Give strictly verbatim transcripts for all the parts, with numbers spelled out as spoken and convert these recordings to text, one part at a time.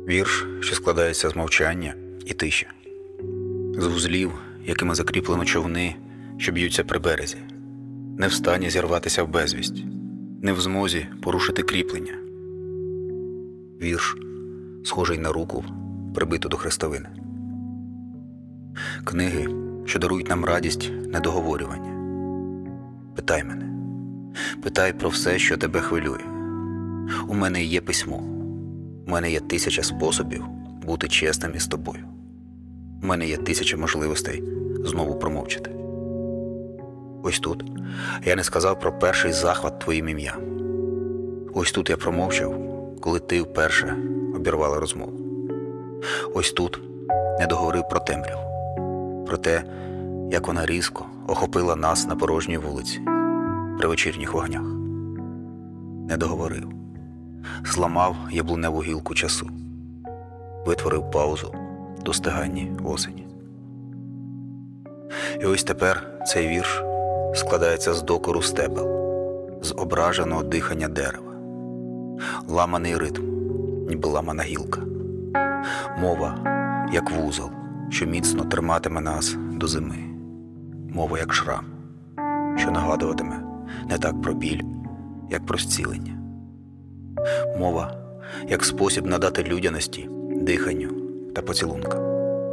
Вірш, що складається з мовчання і тиші, з вузлів, якими закріплено човни, що б'ються при березі, не в стані зірватися в безвість, не в змозі порушити кріплення. Вірш, схожий на руку, прибиту до хрестовини. Книги, що дарують нам радість недоговорювання. Питай мене, питай про все, що тебе хвилює. У мене є письмо, у мене є тисяча способів бути чесним із тобою. У мене є тисяча можливостей знову промовчати. Ось тут я не сказав про перший захват твоїм ім'ям. Ось тут я промовчав, коли ти вперше обірвала розмову. Ось тут не договорив про темряву, про те, як вона різко охопила нас на порожній вулиці, при вечірніх вогнях. Не договорив, зламав яблуневу гілку часу, витворив паузу в достиганні осені. І ось тепер цей вірш складається з докору стебел, з ображеного дихання дерева, ламаний ритм, ніби ламана гілка, мова, як вузол, що міцно триматиме нас до зими, мова, як шрам, що нагадуватиме не так про біль, як про зцілення, мова, як спосіб надати людяності, диханню та поцілункам.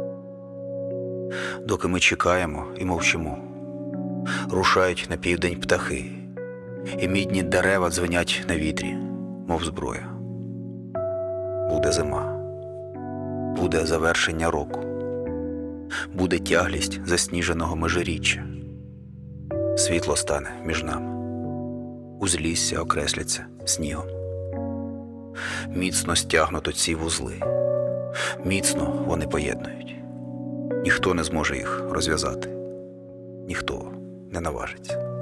Доки ми чекаємо і мовчимо, рушають на південь птахи, і мідні дерева дзвенять на вітрі, мов зброя. Буде зима, буде завершення року, буде тяглість засніженого межиріччя. Світло стане між нами, узлісся окресляться снігом. Міцно стягнуто ці вузли, міцно вони поєднують. Ніхто не зможе їх розв'язати, ніхто не наважиться.